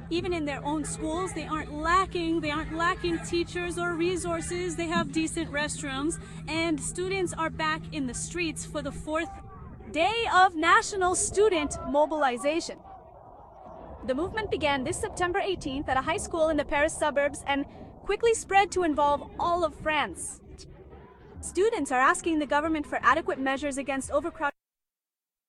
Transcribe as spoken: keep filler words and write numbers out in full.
Even in their own schools, they aren't lacking, they aren't lacking teachers or resources. They have decent restrooms, and students are back in the streets for the fourth day of National Student Mobilization. The movement began this September eighteenth at a high school in the Paris suburbs and quickly spread to involve all of France. Students are asking the government for adequate measures against overcrowding.